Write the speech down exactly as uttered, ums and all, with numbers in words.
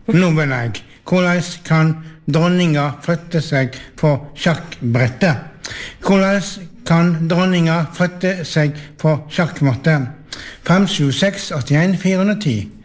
Nå begynner jeg. Hvordan kan dronninga flytte seg på sjakkbrettet? Hvordan kan dronninga flytte seg på sjakkmattet? fem sju seks åtte en fire ti